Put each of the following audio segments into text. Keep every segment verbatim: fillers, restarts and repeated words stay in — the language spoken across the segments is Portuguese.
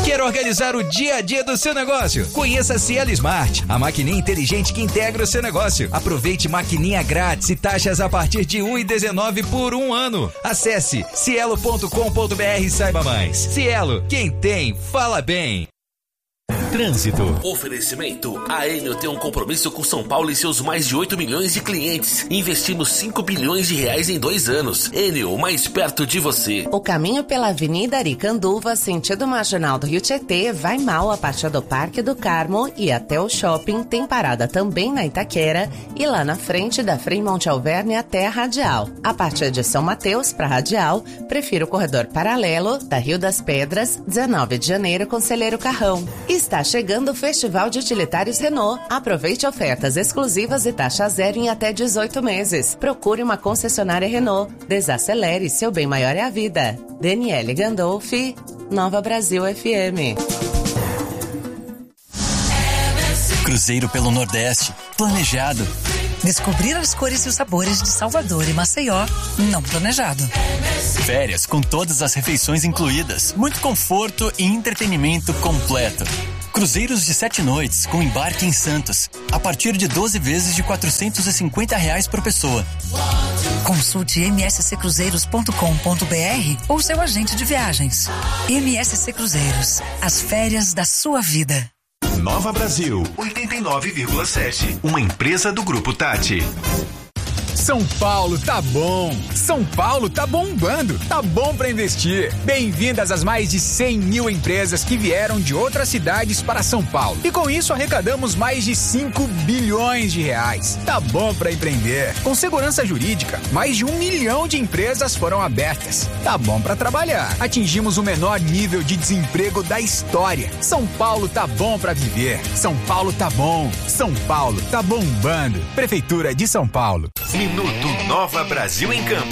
Quer organizar o dia a dia do seu negócio? Conheça a Cielo Smart, a maquininha inteligente que integra o seu negócio. Aproveite maquininha grátis e taxas a partir de um real e dezenove centavos por um ano. Acesse cielo ponto com ponto br e saiba mais. Cielo, quem tem, fala bem. Trânsito. Oferecimento. A Enel tem um compromisso com São Paulo e seus mais de oito milhões de clientes. Investimos cinco bilhões de reais em dois anos. Enel, mais perto de você. O caminho pela Avenida Aricanduva, sentido marginal do Rio Tietê, vai mal a partir do Parque do Carmo e até o shopping. Tem parada também na Itaquera e lá na frente da Fremont Alverne até a Radial. A partir de São Mateus para Radial, prefiro o corredor paralelo da Rio das Pedras, dezenove de janeiro, Conselheiro Carrão. Está chegando o Festival de Utilitários Renault. Aproveite ofertas exclusivas e taxa zero em até dezoito meses. Procure uma concessionária Renault. Desacelere, seu bem maior é a vida. Daniele Gandolfi, Nova Brasil F M. Cruzeiro pelo Nordeste, planejado. Descobrir as cores e os sabores de Salvador e Maceió, não planejado. Férias com todas as refeições incluídas, muito conforto e entretenimento completo. Cruzeiros de sete noites com embarque em Santos, a partir de doze vezes de quatrocentos e cinquenta reais por pessoa. Consulte m s c cruzeiros ponto com ponto b r ou seu agente de viagens. M S C Cruzeiros, as férias da sua vida. Nova Brasil, oitenta e nove vírgula sete. Uma empresa do Grupo Tati. São Paulo tá bom, São Paulo tá bombando, tá bom pra investir. Bem-vindas às mais de cem mil empresas que vieram de outras cidades para São Paulo. E com isso arrecadamos mais de cinco bilhões de reais. Tá bom pra empreender. Com segurança jurídica, mais de um milhão de empresas foram abertas. Tá bom pra trabalhar. Atingimos o menor nível de desemprego da história. São Paulo tá bom pra viver. São Paulo tá bom. São Paulo tá bombando. Prefeitura de São Paulo. Minuto Nova Brasil em Campo.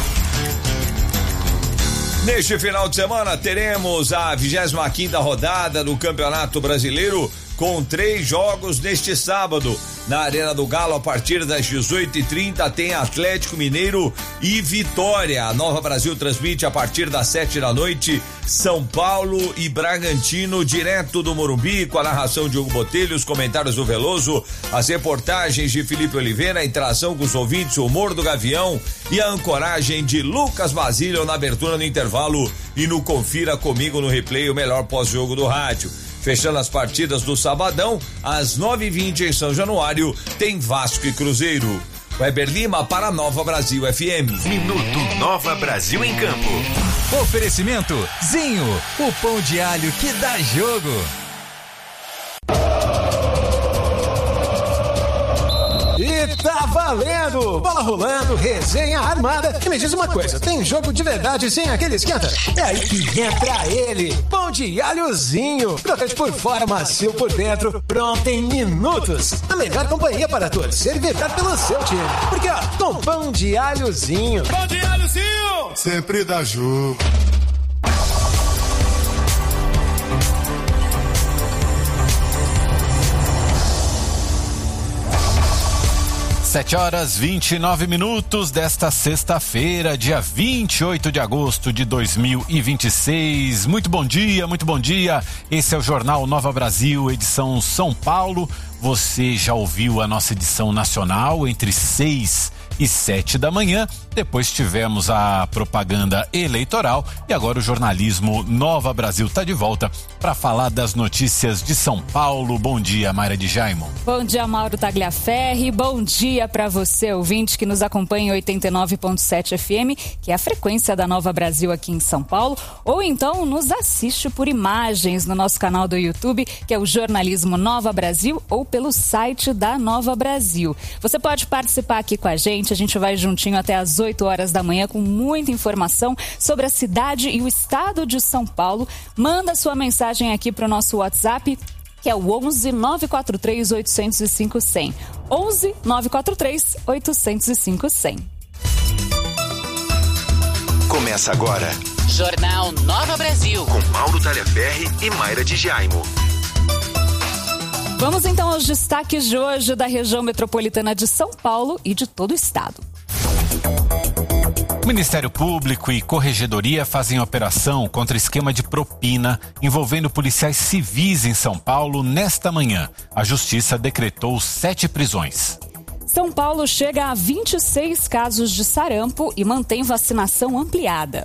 Neste final de semana teremos a vigésima quinta rodada do Campeonato Brasileiro com três jogos neste sábado. Na Arena do Galo, a partir das dezoito e trinta, tem Atlético Mineiro e Vitória. A Nova Brasil transmite a partir das sete da noite, São Paulo e Bragantino, direto do Morumbi, com a narração de Hugo Botelho, os comentários do Veloso, as reportagens de Felipe Oliveira, a interação com os ouvintes, o humor do Gavião e a ancoragem de Lucas Basílio na abertura no intervalo e no Confira Comigo no Replay, o melhor pós-jogo do rádio. Fechando as partidas do sabadão, às nove e vinte em São Januário, tem Vasco e Cruzeiro. Weber Lima para Nova Brasil F M. Minuto Nova Brasil em Campo. Oferecimento Zinho, o pão de alho que dá jogo. E tá valendo! Bola rolando, resenha armada. E me diz uma coisa, tem jogo de verdade sem aquele esquenta? É aí que entra ele, pão de alhozinho. Crocante por fora, macio por dentro, pronto em minutos. A melhor companhia para torcer e vibrar pelo seu time. Porque ó, com pão de alhozinho. Pão de alhozinho! Sempre dá jogo. Sete horas e vinte e nove minutos desta sexta-feira, dia vinte e oito de agosto de dois mil e vinte e seis. Muito bom dia, muito bom dia. Esse é o Jornal Nova Brasil, edição São Paulo. Você já ouviu a nossa edição nacional entre seis e sete da manhã. Depois tivemos a propaganda eleitoral e agora o jornalismo Nova Brasil está de volta para falar das notícias de São Paulo. Bom dia, Mayra de Jaimo. Bom dia, Mauro Tagliaferri. Bom dia para você, ouvinte que nos acompanha em oitenta e nove ponto sete F M, que é a frequência da Nova Brasil aqui em São Paulo, ou então nos assiste por imagens no nosso canal do YouTube, que é o Jornalismo Nova Brasil, ou pelo site da Nova Brasil. Você pode participar aqui com a gente. A gente vai juntinho até às oito horas da manhã com muita informação sobre a cidade e o estado de São Paulo. Manda sua mensagem aqui para o nosso WhatsApp, que é o onze nove quatro três oito zero cinco zero zero. onze nove quatro três oito zero cinco zero zero. Começa agora. Jornal Nova Brasil. Com Mauro Tagliaferri e Mayra de Jaimo. Vamos então aos destaques de hoje da região metropolitana de São Paulo e de todo o estado. Ministério Público e Corregedoria fazem operação contra esquema de propina envolvendo policiais civis em São Paulo nesta manhã. A Justiça decretou sete prisões. São Paulo chega a vinte e seis casos de sarampo e mantém vacinação ampliada.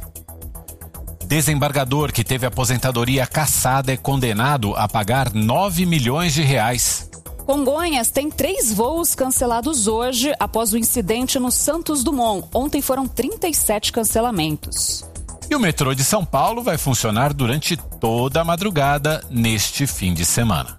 Desembargador que teve aposentadoria cassada é condenado a pagar nove milhões de reais. Congonhas tem três voos cancelados hoje após o incidente no Santos Dumont. Ontem foram trinta e sete cancelamentos. E o metrô de São Paulo vai funcionar durante toda a madrugada neste fim de semana.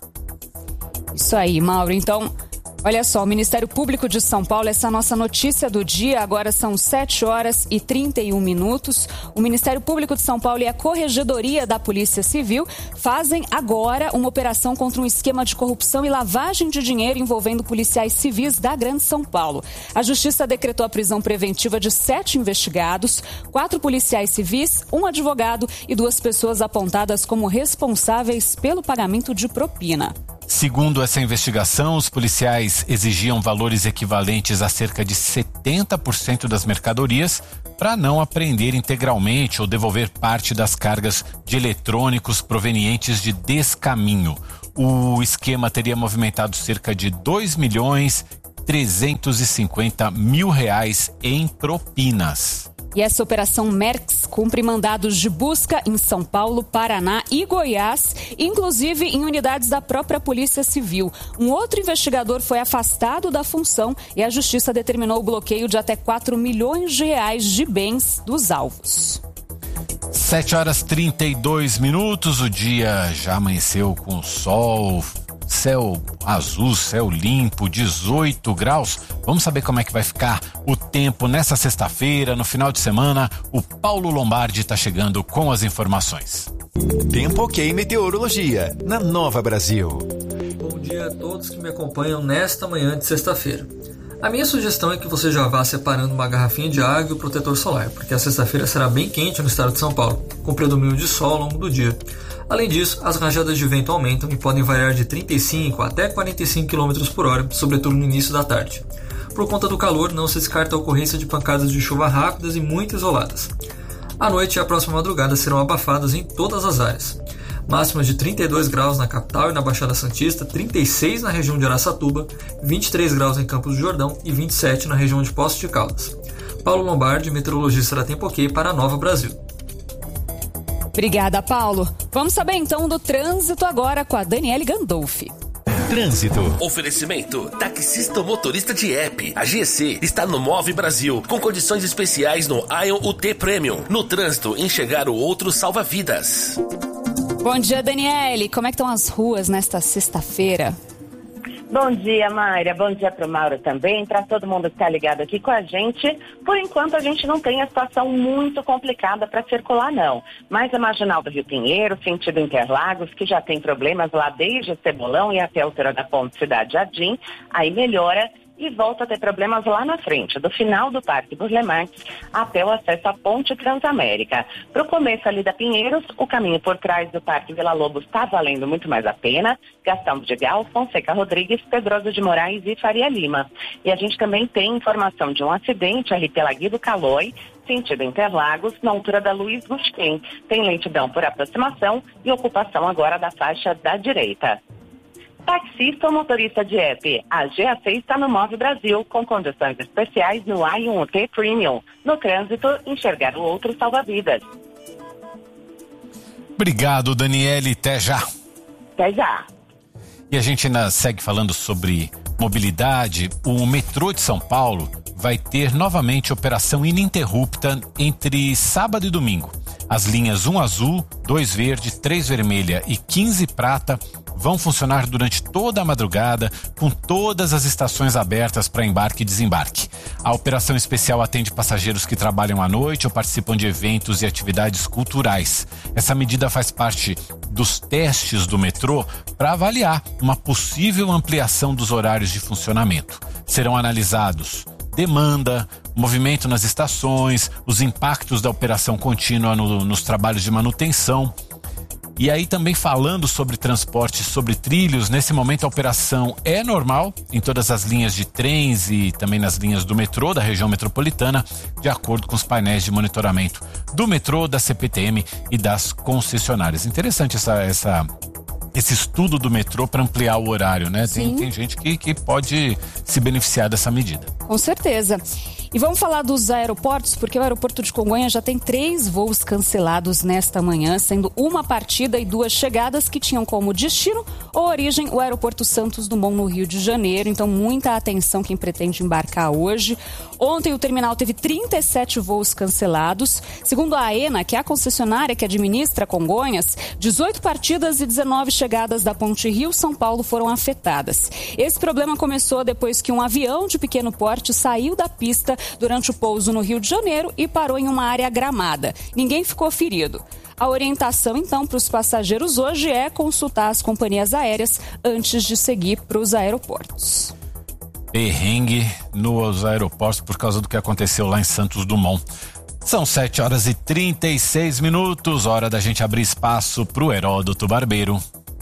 Isso aí, Mauro. Então, olha só, o Ministério Público de São Paulo, essa é a nossa notícia do dia, agora são sete horas e trinta e um minutos. O Ministério Público de São Paulo e a Corregedoria da Polícia Civil fazem agora uma operação contra um esquema de corrupção e lavagem de dinheiro envolvendo policiais civis da Grande São Paulo. A Justiça decretou a prisão preventiva de sete investigados, quatro policiais civis, um advogado e duas pessoas apontadas como responsáveis pelo pagamento de propina. Segundo essa investigação, os policiais exigiam valores equivalentes a cerca de setenta por cento das mercadorias para não apreender integralmente ou devolver parte das cargas de eletrônicos provenientes de descaminho. O esquema teria movimentado cerca de dois milhões trezentos e cinquenta mil reais em propinas. E essa operação Merx cumpre mandados de busca em São Paulo, Paraná e Goiás, inclusive em unidades da própria Polícia Civil. Um outro investigador foi afastado da função e a Justiça determinou o bloqueio de até quatro milhões de reais de bens dos alvos. sete horas e trinta e dois minutos, o dia já amanheceu com sol, céu azul, céu limpo, dezoito graus. Vamos saber como é que vai ficar o tempo nessa sexta-feira, no final de semana. O Paulo Lombardi está chegando com as informações. Tempo Ok Meteorologia, na Nova Brasil. Bom dia a todos que me acompanham nesta manhã de sexta-feira. A minha sugestão é que você já vá separando uma garrafinha de água e o protetor solar, porque a sexta-feira será bem quente no estado de São Paulo, com predomínio de sol ao longo do dia. Além disso, as rajadas de vento aumentam e podem variar de trinta e cinco até quarenta e cinco quilômetros por hora, sobretudo no início da tarde. Por conta do calor, não se descarta a ocorrência de pancadas de chuva rápidas e muito isoladas. À noite e a próxima madrugada serão abafadas em todas as áreas. Máximas de trinta e dois graus na capital e na Baixada Santista, trinta e seis na região de Araçatuba, vinte e três graus em Campos do Jordão e vinte e sete na região de Poços de Caldas. Paulo Lombardi, meteorologista da Tempo Ok para a Nova Brasil. Obrigada, Paulo. Vamos saber então do trânsito agora com a Daniele Gandolfi. Trânsito. Oferecimento: taxista ou motorista de app. A G C está no Move Brasil, com condições especiais no Ion U T Premium. No trânsito, enxergar o outro salva vidas. Bom dia, Daniele. Como é que estão as ruas nesta sexta-feira? Bom dia, Mayra. Bom dia para o Mauro também, para todo mundo que está ligado aqui com a gente. Por enquanto, a gente não tem a situação muito complicada para circular, não. Mas a Marginal do Rio Pinheiro, sentido Interlagos, que já tem problemas lá desde Cebolão e até a altura da Ponte Cidade Jardim, aí melhora e volta a ter problemas lá na frente, do final do Parque dos Lemarques até o acesso à Ponte Transamérica. Para o começo ali da Pinheiros, o caminho por trás do Parque Vila Lobos está valendo muito mais a pena. Gastão de Gal, Fonseca Rodrigues, Pedroso de Moraes e Faria Lima. E a gente também tem informação de um acidente ali pela Guido Calói, sentido Interlagos, na altura da Luiz Gustin. Tem lentidão por aproximação e ocupação agora da faixa da direita. Taxista ou motorista de app, a G A C está no Move Brasil, com condições especiais no I um U T Premium. No trânsito, enxergar o outro salva-vidas. Obrigado, Daniele. Até já. Até já. E a gente ainda segue falando sobre mobilidade. O metrô de São Paulo vai ter novamente operação ininterrupta entre sábado e domingo. As linhas um azul, dois verde, três vermelha e quinze prata vão funcionar durante toda a madrugada, com todas as estações abertas para embarque e desembarque. A operação especial atende passageiros que trabalham à noite ou participam de eventos e atividades culturais. Essa medida faz parte dos testes do metrô para avaliar uma possível ampliação dos horários de funcionamento. Serão analisados demanda, movimento nas estações, os impactos da operação contínua no, nos trabalhos de manutenção. E aí também falando sobre transporte, sobre trilhos, nesse momento a operação é normal em todas as linhas de trens e também nas linhas do metrô da região metropolitana, de acordo com os painéis de monitoramento do metrô, da C P T M e das concessionárias. Interessante essa, essa, esse estudo do metrô para ampliar o horário, né? Tem, tem gente que, que pode se beneficiar dessa medida. Com certeza. E vamos falar dos aeroportos, porque o aeroporto de Congonhas já tem três voos cancelados nesta manhã, sendo uma partida e duas chegadas que tinham como destino ou origem o aeroporto Santos Dumont no Rio de Janeiro. Então, muita atenção quem pretende embarcar hoje. Ontem o terminal teve trinta e sete voos cancelados. Segundo a AENA, que é a concessionária que administra Congonhas, dezoito partidas e dezenove chegadas da Ponte Rio-São Paulo foram afetadas. Esse problema começou depois que um avião de pequeno porte saiu da pista durante o pouso no Rio de Janeiro e parou em uma área gramada. Ninguém ficou ferido. A orientação, então, para os passageiros hoje é consultar as companhias aéreas antes de seguir para os aeroportos. Perrengue nos aeroportos por causa do que aconteceu lá em Santos Dumont. São sete horas e trinta e seis minutos, hora da gente abrir espaço para o Heródoto Barbeiro.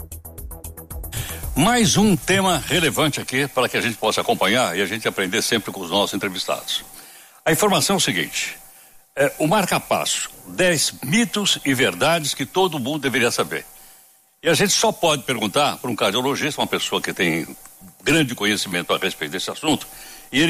Mais um tema relevante aqui para que a gente possa acompanhar e a gente aprender sempre com os nossos entrevistados. A informação é o seguinte, é, o marca-passo, dez mitos e verdades que todo mundo deveria saber. E a gente só pode perguntar para um cardiologista, uma pessoa que tem grande conhecimento a respeito desse assunto,